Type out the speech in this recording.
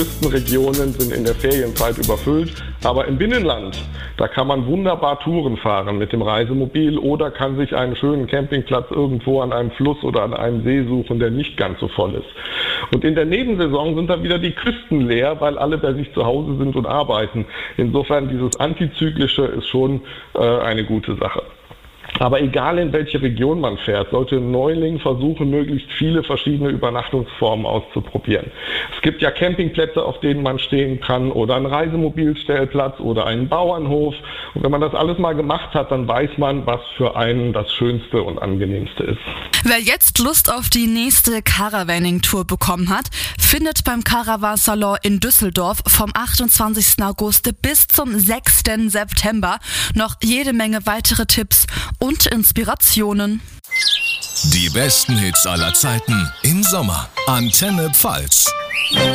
Küstenregionen sind in der Ferienzeit überfüllt, aber im Binnenland, da kann man wunderbar Touren fahren mit dem Reisemobil oder kann sich einen schönen Campingplatz irgendwo an einem Fluss oder an einem See suchen, der nicht ganz so voll ist. Und in der Nebensaison sind dann wieder die Küsten leer, weil alle bei sich zu Hause sind und arbeiten. Insofern dieses Antizyklische ist schon eine gute Sache. Aber egal in welche Region man fährt, sollte ein Neuling versuchen, möglichst viele verschiedene Übernachtungsformen auszuprobieren. Es gibt ja Campingplätze, auf denen man stehen kann oder einen Reisemobilstellplatz oder einen Bauernhof. Und wenn man das alles mal gemacht hat, dann weiß man, was für einen das Schönste und Angenehmste ist. Wer jetzt Lust auf die nächste Caravaning-Tour bekommen hat, findet beim Caravan-Salon in Düsseldorf vom 28. August bis zum 6. September noch jede Menge weitere Tipps und Inspirationen. Die besten Hits aller Zeiten im Sommer. Antenne Pfalz.